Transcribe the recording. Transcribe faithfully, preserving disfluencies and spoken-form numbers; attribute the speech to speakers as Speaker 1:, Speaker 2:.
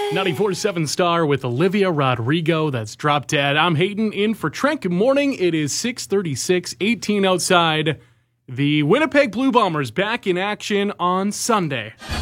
Speaker 1: ninety-four point seven Star with Olivia Rodrigo. That's Drop Dead. I'm Hayden in for Trent. Good morning. It is six thirty-six, eighteen outside. The Winnipeg Blue Bombers back in action on Sunday.